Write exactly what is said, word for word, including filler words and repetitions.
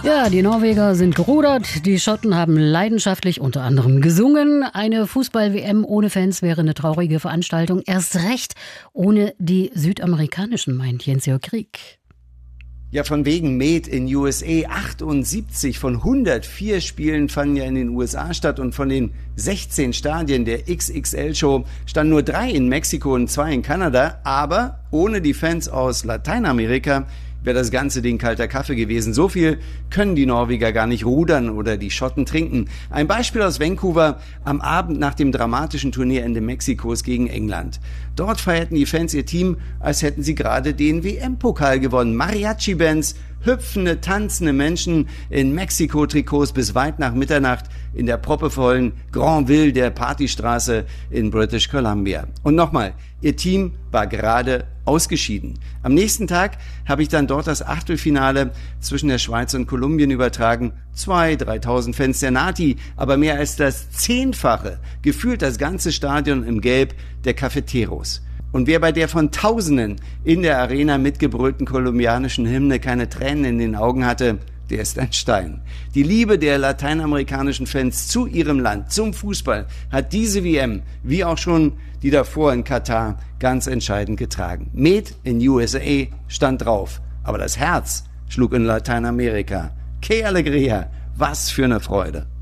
Ja, die Norweger sind gerudert, die Schotten haben leidenschaftlich unter anderem gesungen. Eine Fußball-W M ohne Fans wäre eine traurige Veranstaltung. Erst recht ohne die südamerikanischen, meint Jens-Jörg Krieg. Ja, von wegen Made in U S A. achtundsiebzig von hundertvier Spielen fanden ja in den U S A statt und von den sechzehn Stadien der X X L-Show standen nur drei in Mexiko und zwei in Kanada. Aber ohne die Fans aus Lateinamerika wäre das Ganze Ding kalter Kaffee gewesen. So viel können die Norweger gar nicht rudern oder die Schotten trinken. Ein Beispiel aus Vancouver am Abend nach dem dramatischen Turnierende Mexikos gegen England. Dort feierten die Fans ihr Team, als hätten sie gerade den W M-Pokal gewonnen. Mariachi-Bands, hüpfende, tanzende Menschen in Mexiko-Trikots bis weit nach Mitternacht in der proppevollen Granville der Partystraße in British Columbia. Und nochmal, ihr Team war gerade ausgeschieden. Am nächsten Tag habe ich dann dort das Achtelfinale zwischen der Schweiz und Kolumbien übertragen. Zwei, dreitausend Fans der Nati, aber mehr als das Zehnfache, gefühlt das ganze Stadion im Gelb der Cafeteros. Und wer bei der von Tausenden in der Arena mitgebrüllten kolumbianischen Hymne keine Tränen in den Augen hatte, der ist ein Stein. Die Liebe der lateinamerikanischen Fans zu ihrem Land, zum Fußball, hat diese W M, wie auch schon die davor in Katar, ganz entscheidend getragen. Made in U S A stand drauf, aber das Herz schlug in Lateinamerika. Que Alegría, was für eine Freude.